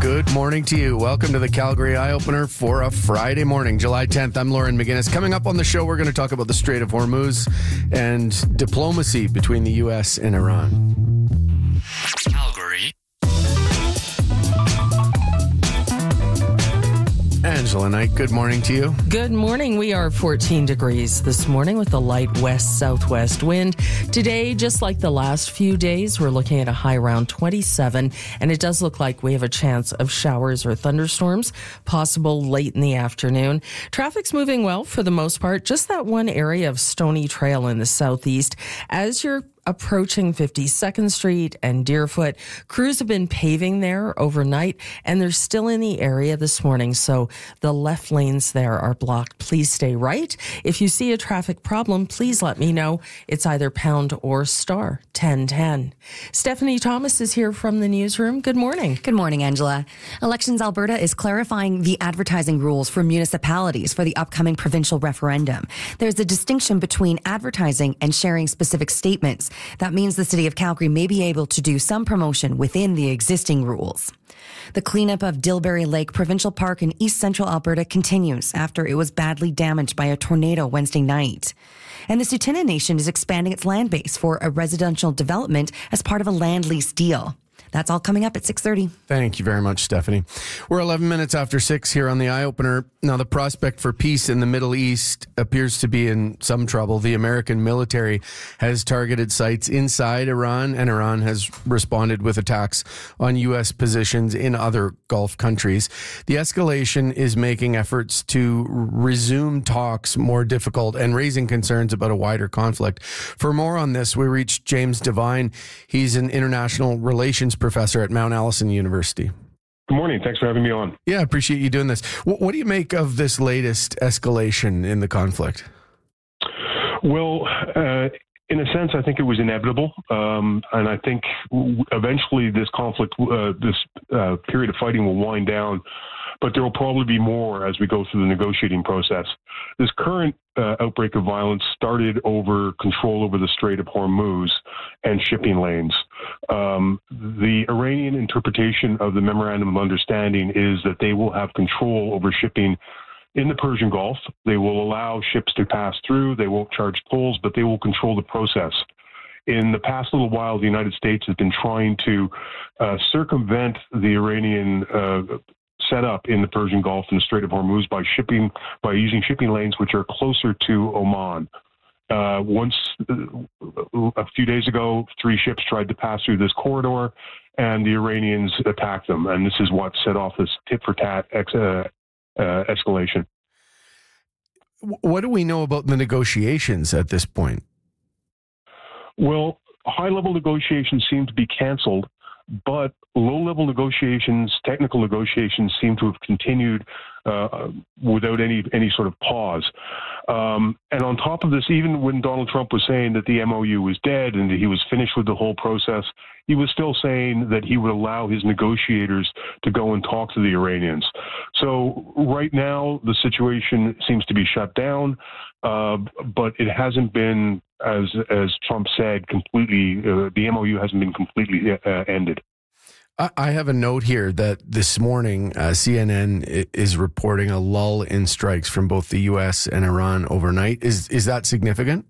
Good morning to you. Welcome to the Calgary Eye Opener for a Friday morning, July 10th. I'm Lauren McGinnis. Coming up on the show, we're going to talk about the Strait of Hormuz and diplomacy between the U.S. and Iran. Calgary. Angela Knight, good morning to you. Good morning. We are 14 degrees this morning with a light west-southwest wind. Today, just like the last few days, we're looking at a high around 27, and it does look like we have a chance of showers or thunderstorms possible late in the afternoon. Traffic's moving well for the most part, just that one area of Stony Trail in the southeast. As you're approaching 52nd Street and Deerfoot, crews have been paving there overnight, and they're still in the area this morning, so the left lanes there are blocked. Please stay right. If you see a traffic problem, please let me know. It's either pound or star 1010. Stephanie Thomas is here from the newsroom. Good morning. Good morning, Angela. Elections Alberta is clarifying the advertising rules for municipalities for the upcoming provincial referendum. There's a distinction between advertising and sharing specific statements. That means the City of Calgary may be able to do some promotion within the existing rules. The cleanup of Dilbury Lake Provincial Park in East Central Alberta continues after it was badly damaged by a tornado Wednesday night. And the Tsuut'ina Nation is expanding its land base for a residential development as part of a land lease deal. That's all coming up at 6:30. Thank you very much, Stephanie. We're 11 minutes after 6 here on the Eye Opener. Now, the prospect for peace in the Middle East appears to be in some trouble. The American military has targeted sites inside Iran, and Iran has responded with attacks on U.S. positions in other Gulf countries. The escalation is making efforts to resume talks more difficult and raising concerns about a wider conflict. For more on this, we reached James Devine. He's an international relations professor at Mount Allison University. Good morning. Thanks for having me on. Yeah, I appreciate you doing this. What do you make of this latest escalation in the conflict? Well, in a sense, I think it was inevitable. And I think eventually this conflict, this period of fighting will wind down, but there will probably be more as we go through the negotiating process. This current outbreak of violence started over control over the Strait of Hormuz and shipping lanes. The Iranian interpretation of the Memorandum of Understanding is that they will have control over shipping in the Persian Gulf. They will allow ships to pass through. They won't charge tolls, but they will control the process. In the past little while, the United States has been trying to circumvent the Iranian setup in the Persian Gulf and the Strait of Hormuz by using shipping lanes which are closer to Oman. Once, a few days ago, 3 ships tried to pass through this corridor, and the Iranians attacked them. And this is what set off this tit-for-tat escalation. What do we know about the negotiations at this point? Well, high-level negotiations seem to be canceled, but low-level negotiations, technical negotiations, seem to have continued without any sort of pause. And on top of this, even when Donald Trump was saying that the MOU was dead and that he was finished with the whole process, he was still saying that he would allow his negotiators to go and talk to the Iranians. So right now, the situation seems to be shut down, but it hasn't been, as Trump said, completely, the MOU hasn't been completely ended. I have a note here that this morning CNN is reporting a lull in strikes from both the U.S. and Iran overnight. Is that significant?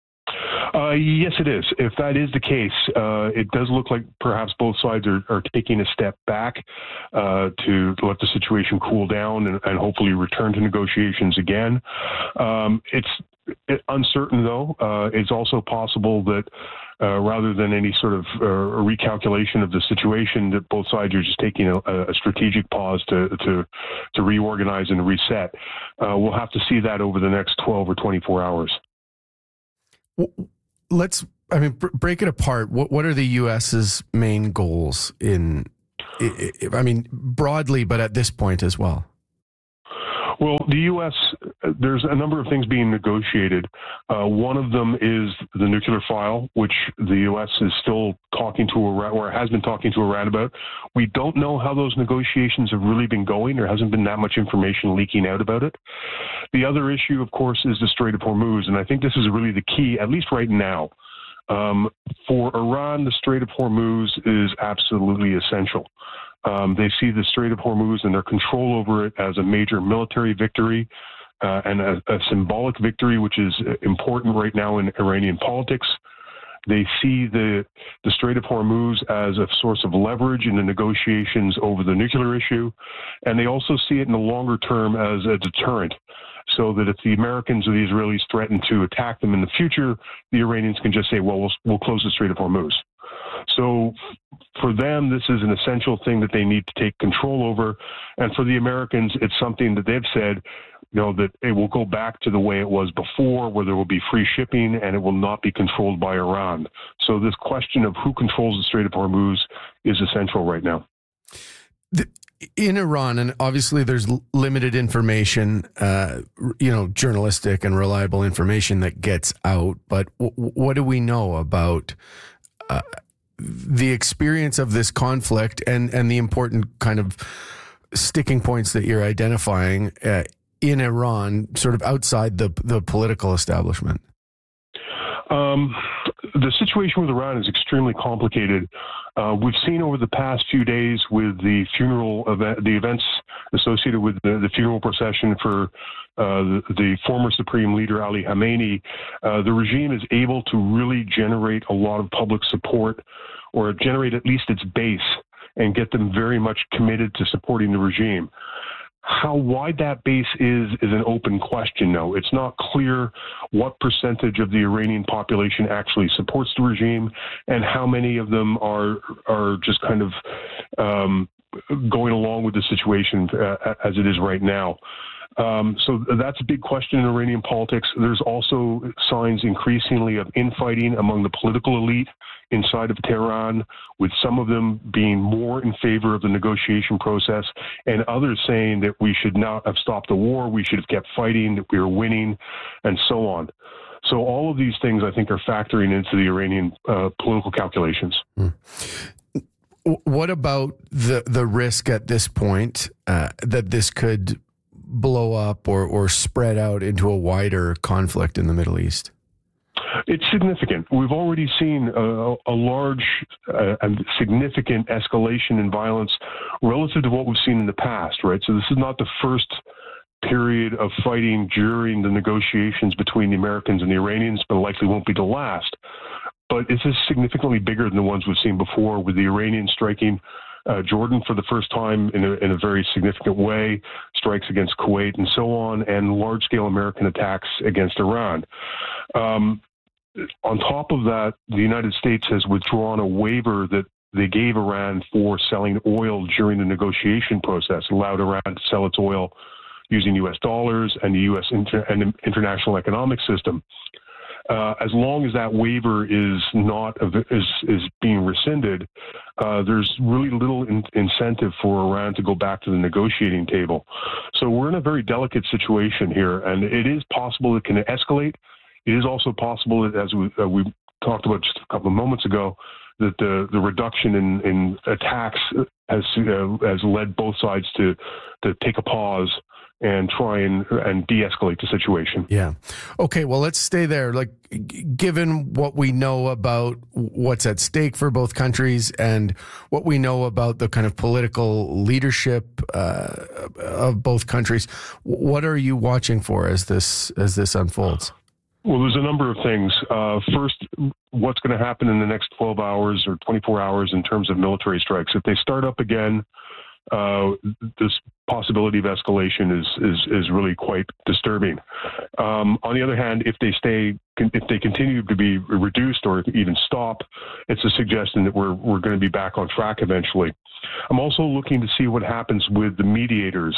Yes, it is. If that is the case, it does look like perhaps both sides are taking a step back to let the situation cool down and hopefully return to negotiations again. It's uncertain, though. It's also possible that rather than any sort of recalculation of the situation, that both sides are just taking a strategic pause to reorganize and reset. We'll have to see that over the next 12 or 24 hours. Break it apart. What are the U.S.'s main goals broadly, but at this point as well? Well, the U.S., there's a number of things being negotiated. One of them is the nuclear file, which the U.S. is still talking to Iran, or has been talking to Iran about. We don't know how those negotiations have really been going. There hasn't been that much information leaking out about it. The other issue, of course, is the Strait of Hormuz, and I think this is really the key, at least right now. For Iran, the Strait of Hormuz is absolutely essential. They see the Strait of Hormuz and their control over it as a major military victory and a symbolic victory, which is important right now in Iranian politics. They see the Strait of Hormuz as a source of leverage in the negotiations over the nuclear issue. And they also see it in the longer term as a deterrent, so that if the Americans or the Israelis threaten to attack them in the future, the Iranians can just say, well, we'll close the Strait of Hormuz. So for them, this is an essential thing that they need to take control over. And for the Americans, it's something that they've said, that it will go back to the way it was before, where there will be free shipping and it will not be controlled by Iran. So this question of who controls the Strait of Hormuz is essential right now. In Iran, and obviously there's limited information, journalistic and reliable information that gets out, but what do we know about the experience of this conflict and the important kind of sticking points that you're identifying in Iran, sort of outside the political establishment? The situation with Iran is extremely complicated. We've seen over the past few days with the events associated with the funeral procession for the former Supreme Leader Ali Khamenei, the regime is able to really generate a lot of public support, or generate at least its base, and get them very much committed to supporting the regime. How wide that base is an open question, though. It's not clear what percentage of the Iranian population actually supports the regime, and how many of them are just kind of going along with the situation as it is right now. So that's a big question in Iranian politics. There's also signs increasingly of infighting among the political elite inside of Tehran, with some of them being more in favor of the negotiation process, and others saying that we should not have stopped the war, we should have kept fighting, that we were winning, and so on. So all of these things, I think, are factoring into the Iranian political calculations. What about the risk at this point that this could blow up or spread out into a wider conflict in the Middle East? It's significant. We've already seen a large and significant escalation in violence relative to what we've seen in the past, right? So this is not the first period of fighting during the negotiations between the Americans and the Iranians, but likely won't be the last. But this is significantly bigger than the ones we've seen before, with the Iranians striking Jordan for the first time in a very significant way, strikes against Kuwait and so on, and large-scale American attacks against Iran. On top of that, the United States has withdrawn a waiver that they gave Iran for selling oil during the negotiation process, allowed Iran to sell its oil using U.S. dollars and the U.S. international economic system. As long as that waiver is being rescinded, there's really little incentive for Iran to go back to the negotiating table. So we're in a very delicate situation here, and it is possible it can escalate. It is also possible that, as we talked about just a couple of moments ago, that the reduction in attacks has led both sides to take a pause and try and de-escalate the situation. Yeah. Okay, well, let's stay there. Like, given what we know about what's at stake for both countries and what we know about the kind of political leadership of both countries, what are you watching for as this unfolds? Well, there's a number of things. First, what's going to happen in the next 12 hours or 24 hours in terms of military strikes? If they start up again, this possibility of escalation is really quite disturbing. On the other hand, if they continue to be reduced or even stop, it's a suggestion that we're going to be back on track eventually. I'm also looking to see what happens with the mediators,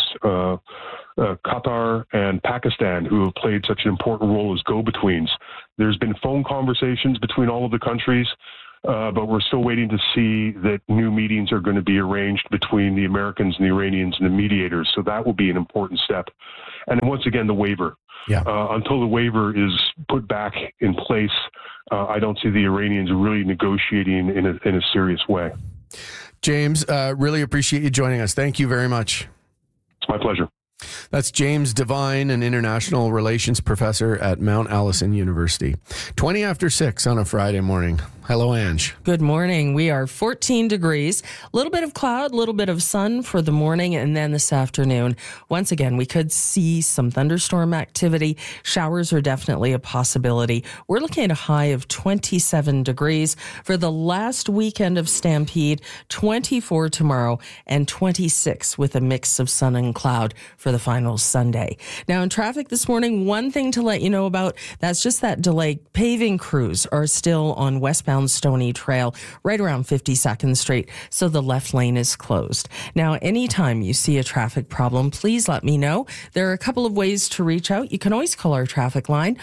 Qatar and Pakistan, who have played such an important role as go-betweens. There's been phone conversations between all of the countries, but we're still waiting to see that new meetings are going to be arranged between the Americans and the Iranians and the mediators. So that will be an important step. And once again, the waiver. Yeah. Until the waiver is put back in place, I don't see the Iranians really negotiating in a serious way. James, really appreciate you joining us. Thank you very much. It's my pleasure. That's James Devine, an international relations professor at Mount Allison University. 20 after 6 on a Friday morning. Hello, Ange. Good morning. We are 14 degrees, a little bit of cloud, a little bit of sun for the morning, and then this afternoon, once again, we could see some thunderstorm activity. Showers are definitely a possibility. We're looking at a high of 27 degrees for the last weekend of Stampede, 24 tomorrow, and 26 with a mix of sun and cloud for the final Sunday. Now, in traffic this morning, one thing to let you know about, that's just that delay. Paving crews are still on westbound Stony Trail right around 52nd Street, so the left lane is closed. Now, anytime you see a traffic problem, please let me know. There are a couple of ways to reach out. You can always call our traffic line,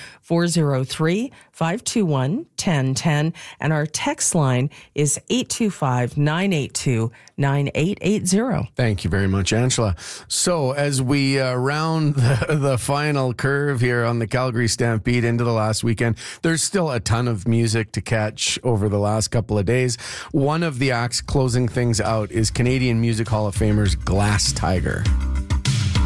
403-521-1010, and our text line is 825-982-9880. Thank you very much, Angela. So as we round the final curve here on the Calgary Stampede into the last weekend, there's still a ton of music to catch over the last couple of days. One of the acts closing things out is Canadian Music Hall of Famers Glass Tiger.